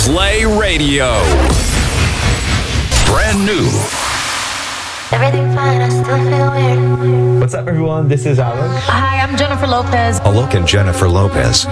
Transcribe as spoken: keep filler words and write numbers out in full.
Play Radio. Brand new. Everything fine, I still feel weird. What's up, everyone? This is Alok. Hi, I'm Jennifer Lopez. Alok and Jennifer Lopez.